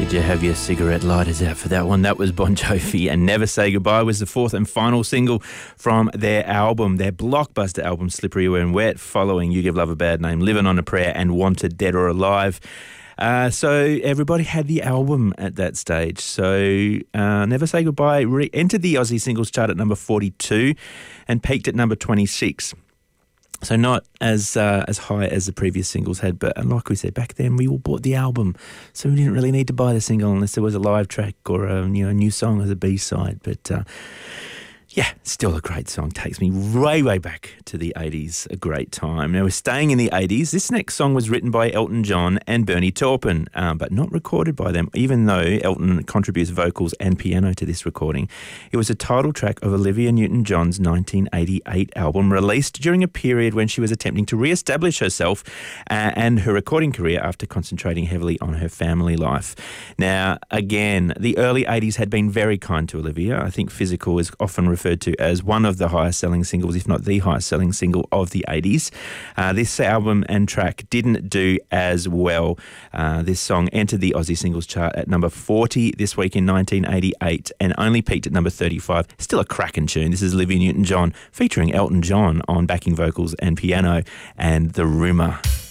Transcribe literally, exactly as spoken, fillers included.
Did you have your cigarette lighters out for that one? That was Bon Jovi, and Never Say Goodbye was the fourth and final single from their album, their blockbuster album, Slippery When Wet, following You Give Love a Bad Name, Living on a Prayer, and Wanted Dead or Alive. Uh, so everybody had the album at that stage. So uh, Never Say Goodbye re- entered the Aussie singles chart at number forty-two and peaked at number twenty-six. So not as uh, as high as the previous singles had, but like we said, back then we all bought the album, so we didn't really need to buy the single unless there was a live track or a you know a new song as a B-side. But uh, yeah, still a great song. Takes me way, way back to the eighties. A great time. Now we're staying in the eighties. This next song was written by Elton John and Bernie Taupin, um, but not recorded by them, even though Elton contributes vocals and piano to this recording. It was a title track of Olivia Newton-John's nineteen eighty-eight album, released during a period when she was attempting to re-establish herself uh, and her recording career after concentrating heavily on her family life. Now, again, the early eighties had been very kind to Olivia. I think Physical is often referred to as one of the highest selling singles, if not the highest selling single of the eighties. Uh, this album and track didn't do as well. Uh, this song entered the Aussie singles chart at number forty this week in nineteen eighty-eight and only peaked at number thirty-five. Still a cracking tune. This is Olivia Newton-John featuring Elton John on backing vocals and piano, and The Rumour.